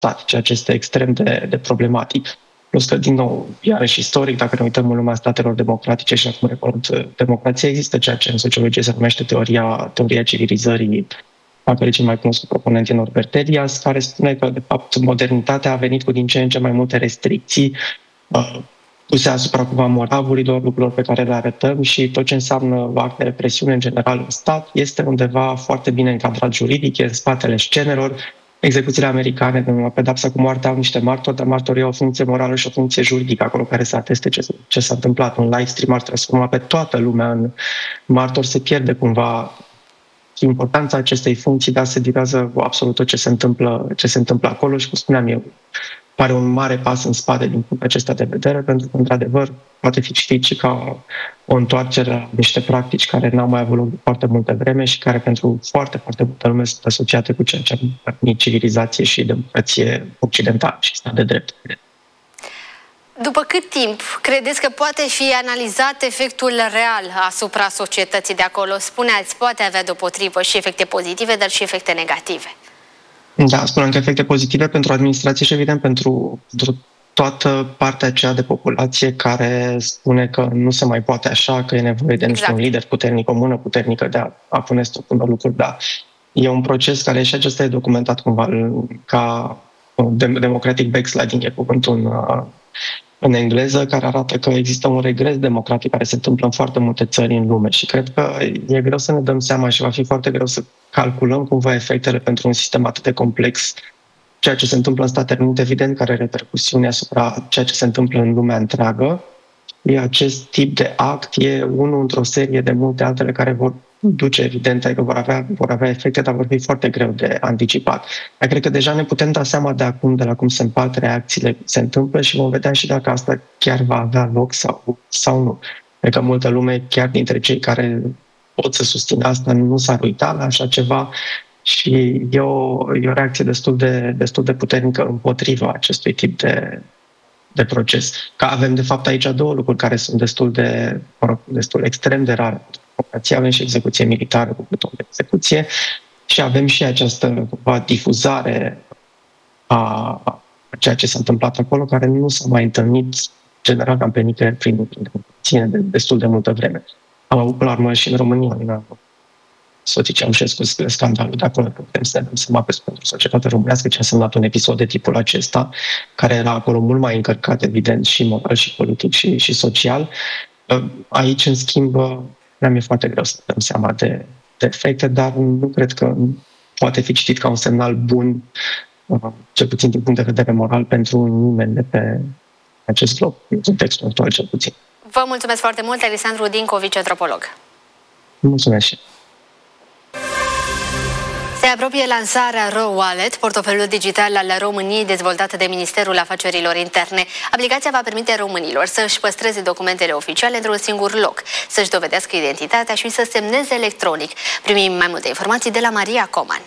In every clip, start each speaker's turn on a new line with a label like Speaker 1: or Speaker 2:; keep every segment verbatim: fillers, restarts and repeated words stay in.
Speaker 1: stat, ceea ce este extrem de, de problematic. Plus că, din nou, iarăși istoric, dacă ne uităm în lumea statelor democratice și acum record democrația, există ceea ce în sociologie se numește teoria, teoria civilizării, a cărei cel mai cunoscut proponent e Norbert Elias, care spune că, de fapt, modernitatea a venit cu din ce în ce mai multe restricții uh, puse asupra cumva moravurilor, lucrurilor pe care le arătăm și tot ce înseamnă act de represiune în general în stat este undeva foarte bine încadrat juridic, e în spatele scenelor. Execuțiile americane, de pedapsa cu moartea, au niște martori, dar martorii au o funcție morală și o funcție juridică, acolo care să ateste ce, ce s-a întâmplat. Un live stream ar transforma pe toată lumea în martor, se pierde cumva importanța acestei funcții, dar se divează absolut tot ce se întâmplă, ce se întâmplă acolo și, cum spuneam eu, pare un mare pas în spate din punctul acesta de vedere, pentru că, într-adevăr, poate fi citit și ca o întoarcere la niște practici care n-au mai avut loc de foarte multă vreme și care pentru foarte, foarte multă lume sunt asociate cu ceea ce am numit civilizație și democrație occidentală și stat de drept.
Speaker 2: După cât timp credeți că poate fi analizat efectul real asupra societății de acolo? Spuneați, poate avea deopotrivă și efecte pozitive, dar și efecte negative.
Speaker 1: Da, spunem că efecte pozitive pentru administrație și, evident, pentru, pentru toată partea aceea de populație care spune că nu se mai poate așa, că e nevoie de exact. un lider puternic, o mână puternică de a, a pune stop în lucruri. Da. E un proces care și acesta e documentat cumva ca democratic backsliding, e cuvântul în, în engleză, care arată că există un regres democratic care se întâmplă în foarte multe țări în lume și cred că e greu să ne dăm seama și va fi foarte greu să calculăm cumva efectele pentru un sistem atât de complex. Ceea ce se întâmplă în Statele Unite, evident, care are repercusiuni asupra ceea ce se întâmplă în lumea întreagă. E acest tip de act e unul într-o serie de multe altele care vor duce, evident, adică vor avea, vor avea efecte, dar vor fi foarte greu de anticipat. Dar cred că deja ne putem da seama de acum, de la cum se împart reacțiile, se întâmplă și vom vedea și dacă asta chiar va avea loc sau, sau nu. Cred că multă lume, chiar dintre cei care pot să susțină asta, nu s-ar uita la așa ceva și e o, e o reacție destul de, destul de puternică împotriva acestui tip de, de proces. Că avem, de fapt, aici două lucruri care sunt destul de, mă rog, destul extrem de rare. Avem și execuție militară cu buton de execuție și avem și această cumva difuzare a, a ceea ce s-a întâmplat acolo, care nu s-a mai întâlnit general cam pe nicăieri prin democrație de destul de multă vreme. Am avut până la urmă și în România, în soții Ceaușescu, scandalul de acolo, putem să ne dăm seama pentru societatea românească ce a însemnat un episod de tipul acesta, care era acolo mult mai încărcat, evident, și moral, și politic, și, și social. Aici, în schimb, mi-e foarte greu să dăm seama de, de efecte, dar nu cred că poate fi citit ca un semnal bun, cel puțin din punct de vedere moral, pentru nimeni de pe acest glob, în contextul actual cel puțin.
Speaker 2: Vă mulțumesc foarte mult, Alexandru Dincovici, antropolog.
Speaker 1: Mulțumesc și
Speaker 2: Se apropie lansarea RoWallet, portofelul digital al României dezvoltat de Ministerul Afacerilor Interne. Aplicația va permite românilor să-și păstreze documentele oficiale într-un singur loc, să-și dovedească identitatea și să semneze electronic. Primim mai multe informații de la Maria Coman.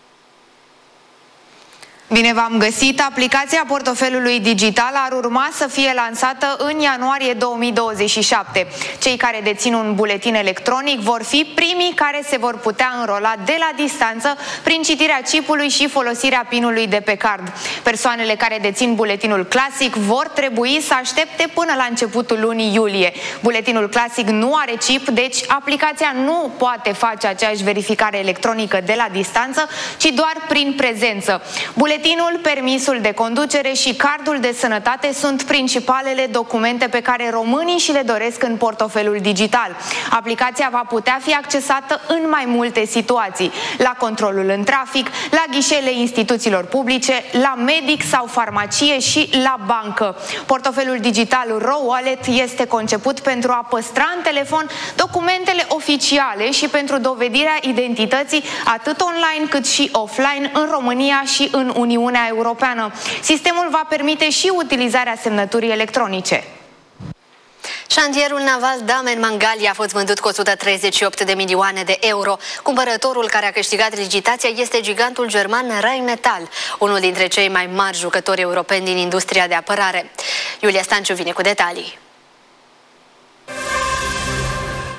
Speaker 3: Bine v-am găsit! Aplicația portofelului digital ar urma să fie lansată în ianuarie două mii douăzeci și șapte. Cei care dețin un buletin electronic vor fi primii care se vor putea înrola de la distanță prin citirea chipului și folosirea pinului de pe card. Persoanele care dețin buletinul clasic vor trebui să aștepte până la începutul lunii iulie. Buletinul clasic nu are chip, deci aplicația nu poate face aceeași verificare electronică de la distanță, ci doar prin prezență. Buletinul Buletinul, permisul de conducere și cardul de sănătate sunt principalele documente pe care românii și le doresc în portofelul digital. Aplicația va putea fi accesată în mai multe situații: la controlul în trafic, la ghișele instituțiilor publice, la medic sau farmacie și la bancă. Portofelul digital RoWallet este conceput pentru a păstra în telefon documentele oficiale și pentru dovedirea identității atât online cât și offline în România și în Uniunea Uniunea Europeană. Sistemul va permite și utilizarea semnăturii electronice.
Speaker 2: Șantierul naval Damen-Mangalia a fost vândut cu o sută treizeci și opt de milioane de euro. Cumpărătorul care a câștigat licitația este gigantul german Rheinmetall, unul dintre cei mai mari jucători europeni din industria de apărare. Iulia Stanciu vine cu detalii.
Speaker 4: Bun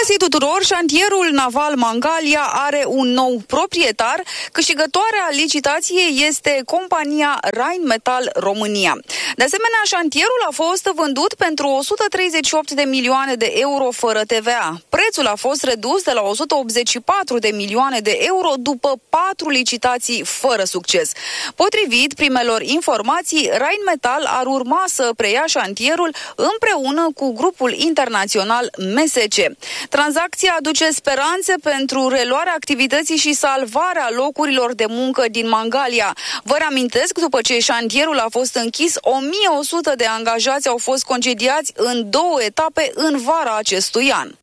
Speaker 4: Bun găsit tuturor! Șantierul naval Mangalia are un nou proprietar. Câștigătoarea licitației este compania Rheinmetall România. De asemenea, șantierul a fost vândut pentru o sută treizeci și opt de milioane de euro fără T V A. Prețul a fost redus de la o sută optzeci și patru de milioane de euro după patru licitații fără succes. Potrivit primelor informații, Rheinmetall ar urma să preia șantierul împreună cu grupul internațional M S C. Tranzacția aduce speranțe pentru reluarea activității și salvarea locurilor de muncă din Mangalia. Vă reamintesc, după ce șantierul a fost închis, o mie o sută de angajați au fost concediați în două etape în vara acestui an.